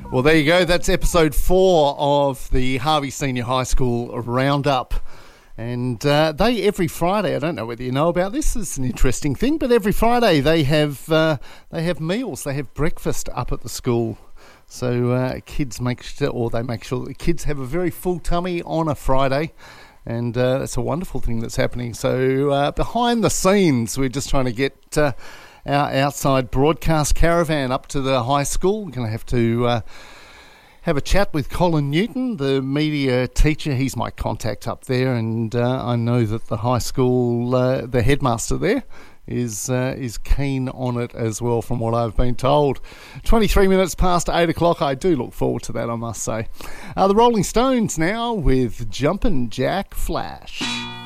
Well, there you go. That's episode 4 of the Harvey Senior High School Roundup. And they, every Friday, I don't know whether you know about this, it's an interesting thing, but every Friday they have meals, they have breakfast up at the school. So kids make sure that the kids have a very full tummy on a Friday. And that's a wonderful thing that's happening. So behind the scenes, we're just trying to get our outside broadcast caravan up to the high school. We're going to have to have a chat with Colin Newton, the media teacher. He's my contact up there, and I know that the high school, the headmaster there, is keen on it as well, from what I've been told. 23 minutes past 8 o'clock. I do look forward to that, I must say. The Rolling Stones now with Jumpin' Jack Flash.